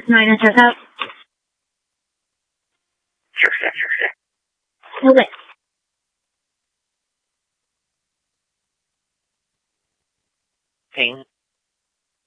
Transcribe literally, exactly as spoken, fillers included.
nine enters out. Sure, sure, sure, sure. Hold it. Ping.